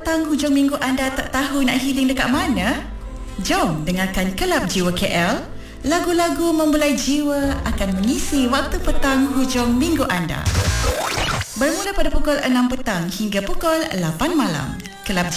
petang hujung minggu anda tak tahu nak healing dekat mana? Jom dengarkan Kelab Jiwa KL. Lagu-lagu membelai jiwa akan mengisi waktu petang hujung minggu anda. Bermula pada pukul 6 petang hingga pukul 8 malam. Kelab